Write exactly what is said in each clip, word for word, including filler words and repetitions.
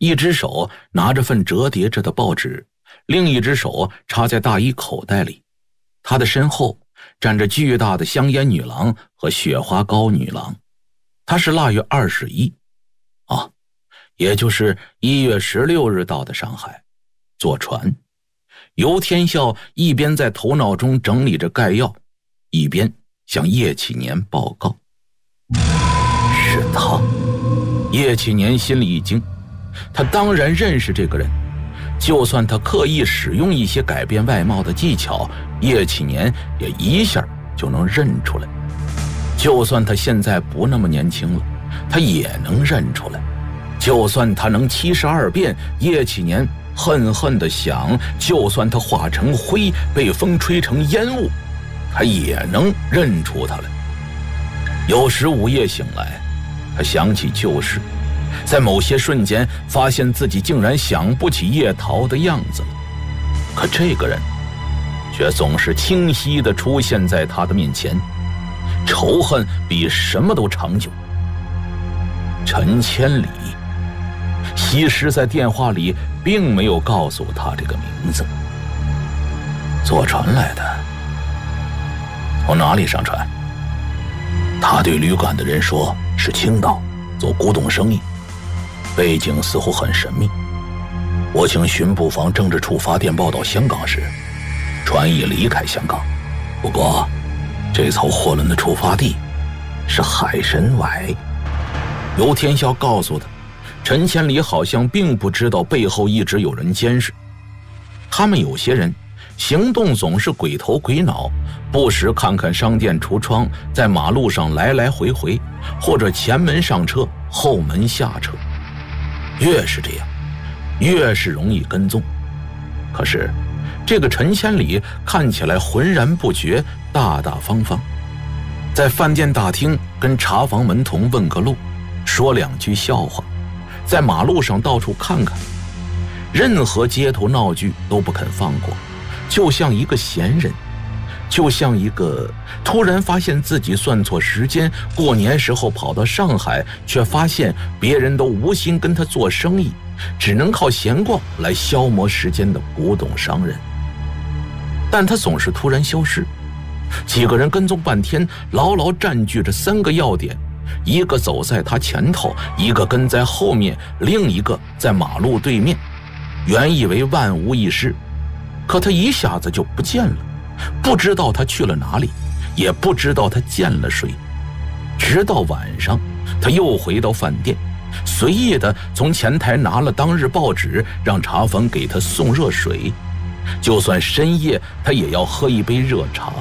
一只手拿着份折叠着的报纸，另一只手插在大衣口袋里。他的身后站着巨大的香烟女郎和雪花膏女郎。他是腊月二十一啊，也就是一月十六日到的上海，坐船。游天笑一边在头脑中整理着概要，一边向叶启年报告。是他。叶启年心里一惊，他当然认识这个人，就算他刻意使用一些改变外貌的技巧，叶启年也一下就能认出来。就算他现在不那么年轻了，他也能认出来。就算他能七十二变，叶启年恨恨地想，就算他化成灰，被风吹成烟雾，他也能认出他来。有时午夜醒来，他想起旧事，在某些瞬间发现自己竟然想不起叶桃的样子了。可这个人却总是清晰地出现在他的面前，仇恨比什么都长久。陈千里。西施在电话里并没有告诉他这个名字。坐船来的。从哪里上船？他对旅馆的人说是青岛，做古董生意，背景似乎很神秘。我请巡捕房政治处发电报到香港时，船已离开香港。不过这艘货轮的出发地是海参崴。游天笑告诉他，陈千里好像并不知道背后一直有人监视。他们有些人行动总是鬼头鬼脑，不时看看商店橱窗，在马路上来来回回，或者前门上车，后门下车。越是这样，越是容易跟踪。可是这个陈千里看起来浑然不觉，大大方方，在饭店大厅跟茶房门童问个路，说两句笑话，在马路上到处看看，任何街头闹剧都不肯放过，就像一个闲人，就像一个突然发现自己算错时间，过年时候跑到上海，却发现别人都无心跟他做生意，只能靠闲逛来消磨时间的古董商人。但他总是突然消失，几个人跟踪半天，牢牢占据着三个要点，一个走在他前头，一个跟在后面，另一个在马路对面。原以为万无一失，可他一下子就不见了，不知道他去了哪里，也不知道他见了谁。直到晚上，他又回到饭店，随意的从前台拿了当日报纸，让茶房给他送热水，就算深夜他也要喝一杯热茶。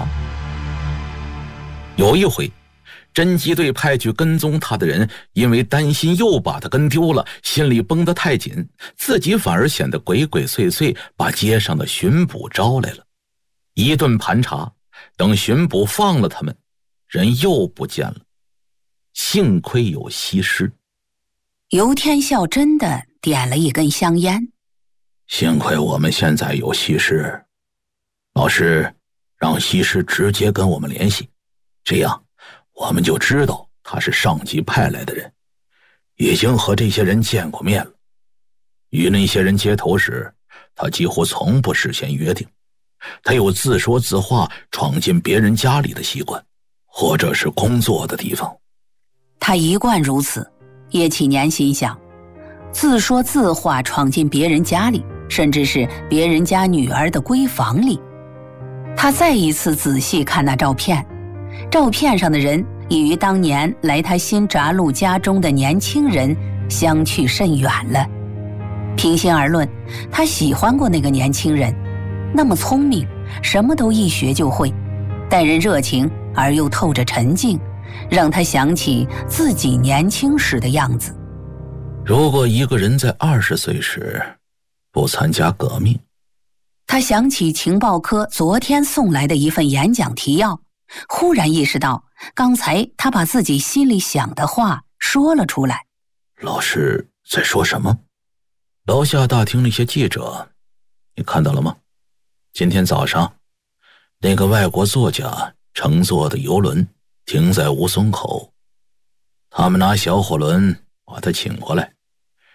有一回，侦缉队派去跟踪他的人因为担心又把他跟丢了，心里绷得太紧，自己反而显得鬼鬼祟祟，把街上的巡捕招来了。一顿盘查，等巡捕放了他们，人又不见了。幸亏有西施。 游天笑真的点了一根香烟。 幸亏我们现在有西施，老师让西施直接跟我们联系，这样我们就知道他是上级派来的人，已经和这些人见过面了。与那些人接头时，他几乎从不事先约定，他有自说自话闯进别人家里的习惯，或者是工作的地方。 他一贯如此。叶启年心想，自说自话闯进别人家里，甚至是别人家女儿的闺房里。他再一次仔细看那照片，照片上的人已与当年来他新闸路家中的年轻人相去甚远了。平心而论，他喜欢过那个年轻人，那么聪明，什么都一学就会，待人热情而又透着沉静，让他想起自己年轻时的样子。 如果一个人在二十岁时不参加革命， 他想起情报科昨天送来的一份演讲提要，忽然意识到刚才他把自己心里想的话说了出来。 老师在说什么？楼下大厅那些记者，你看到了吗？今天早上那个外国作家乘坐的游轮停在吴淞口，他们拿小火轮把他请过来，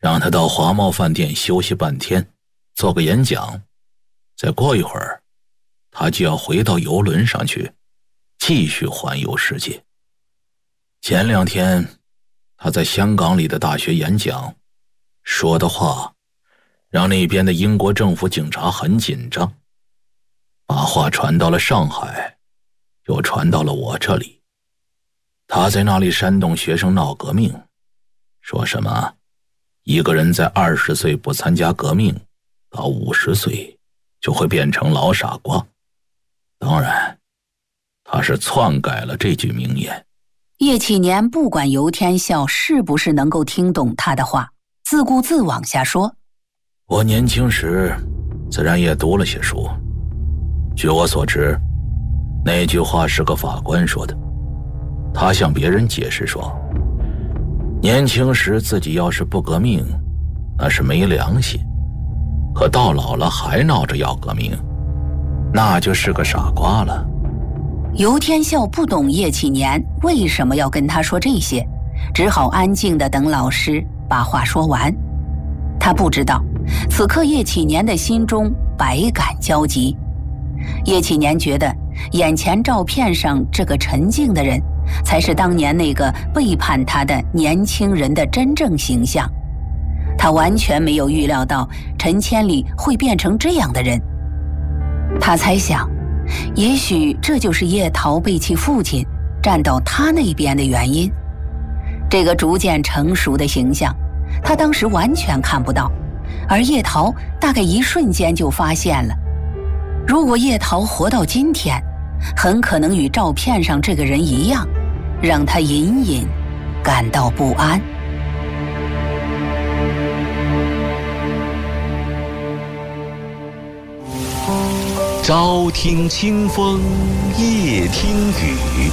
让他到华茂饭店休息半天，做个演讲。再过一会儿，他就要回到游轮上去，继续环游世界。前两天他在香港里的大学演讲，说的话让那边的英国政府警察很紧张，把话传到了上海，又传到了我这里。他在那里煽动学生闹革命，说什么一个人在二十岁不参加革命，到五十岁就会变成老傻瓜。当然，他是篡改了这句名言。 叶启年不管游天笑是不是能够听懂他的话，自顾自往下说。 我年轻时自然也读了些书，据我所知，那句话是个法官说的。他向别人解释说，年轻时自己要是不革命，那是没良心，可到老了还闹着要革命，那就是个傻瓜了。 游天笑不懂叶启年为什么要跟他说这些，只好安静地等老师把话说完。他不知道，此刻叶启年的心中百感交集。叶启年觉得眼前照片上这个沉静的人，才是当年那个背叛他的年轻人的真正形象。他完全没有预料到陈千里会变成这样的人。他猜想，也许这就是叶桃背弃父亲，站到他那边的原因。这个逐渐成熟的形象，他当时完全看不到，而叶桃大概一瞬间就发现了。如果叶桃活到今天，很可能与照片上这个人一样，让他隐隐感到不安。 朝听清风，夜听雨，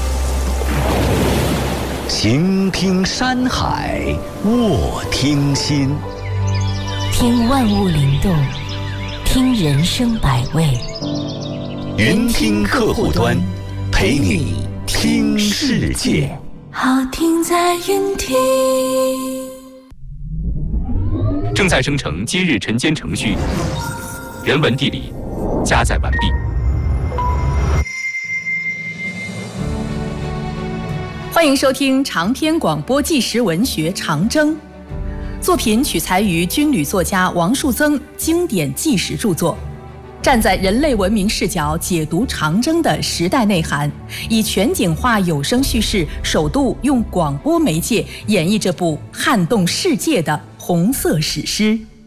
行听山海，卧听心。 听万物灵动，听人生百味。 云听客户端，陪你听世界。 好听在云听。 正在生成今日晨间程序，人文地理加载完毕。 欢迎收听长篇广播纪实文学《长征》，作品取材于军旅作家王树增经典纪实著作，站在人类文明视角解读长征的时代内涵，以全景化有声叙事，首度用广播媒介演绎这部撼动世界的红色史诗。